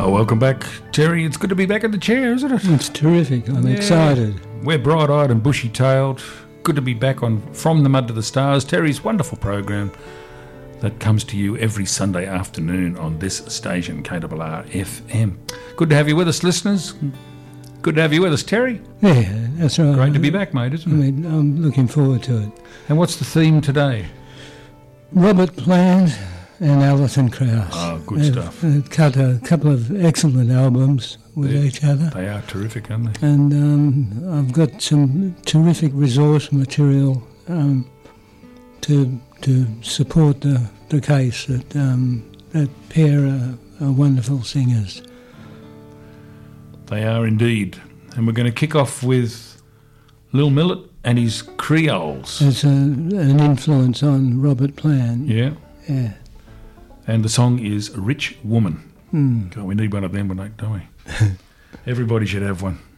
Oh, welcome back, Terry. It's good to be back in the chair, isn't it? It's terrific. I'm excited. We're bright-eyed and bushy-tailed. Good to be back on From the Mud to the Stars, Terry's wonderful program that comes to you every Sunday afternoon on this station, KRR FM. Good to have you with us, listeners. Good to have you with us, Terry. Yeah, that's right. Great to be back, mate, isn't it? I'm looking forward to it. And what's the theme today? Robert Plant and Alison Krauss. Oh, good stuff. They've cut a couple of excellent albums with each other. They are terrific, aren't they? And I've got some terrific resource material to support the case that that pair are wonderful singers. They are indeed. And we're going to kick off with Lil Millet and his Creoles. It's an influence on Robert Plant. Yeah. Yeah. And the song is Rich Woman. Mm. God, we need one of them, don't we? Everybody should have one.